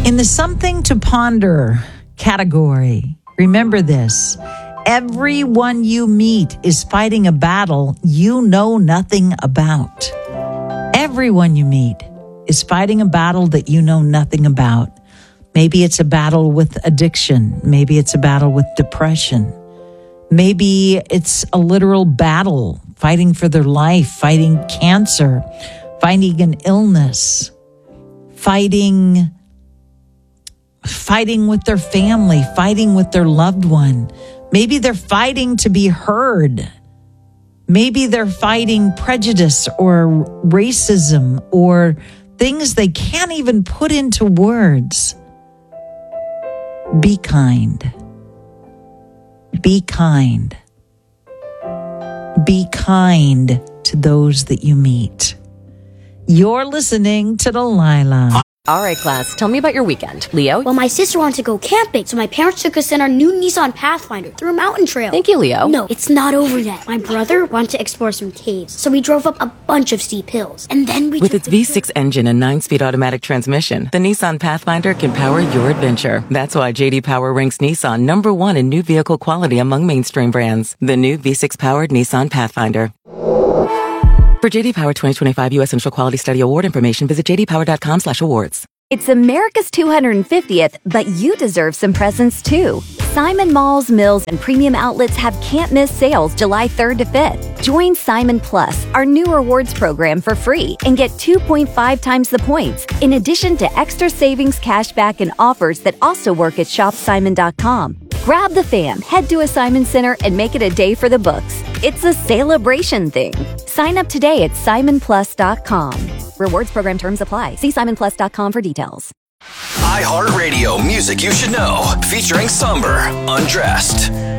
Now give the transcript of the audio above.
In the something to ponder category, remember this. Everyone you meet is fighting a battle you know nothing about. Everyone you meet is fighting a battle that you know nothing about. Maybe it's a battle with addiction. Maybe it's a battle with depression. Maybe it's a literal battle, fighting for their life, fighting cancer, fighting an illness, fighting with their family, fighting with their loved one. Maybe they're fighting to be heard. Maybe they're fighting prejudice or racism or things they can't even put into words. Be kind. Be kind. Be kind to those that you meet. You're listening to Delilah. All right, class, tell me about your weekend. Leo? Well, my sister wanted to go camping, so my parents took us in our new Nissan Pathfinder through a mountain trail. Thank you, Leo. No, it's not over yet. My brother wanted to explore some caves, so we drove up a bunch of steep hills. And then we With its V6 engine and 9-speed automatic transmission, the Nissan Pathfinder can power your adventure. That's why J.D. Power ranks Nissan #1 in new vehicle quality among mainstream brands. The new V6-powered Nissan Pathfinder. For J.D. Power 2025 U.S. Central Quality Study Award information, visit jdpower.com/awards. It's America's 250th, but you deserve some presents too. Simon Malls, Mills, and Premium Outlets have can't-miss sales July 3rd to 5th. Join Simon Plus, our new rewards program, for free and get 2.5 times the points, in addition to extra savings, cashback, and offers that also work at shopsimon.com. Grab the fam, head to a Simon Center, and make it a day for the books. It's a celebration thing. Sign up today at simonplus.com. Rewards program terms apply. See simonplus.com for details. iHeartRadio music you should know, featuring Somber, Undressed.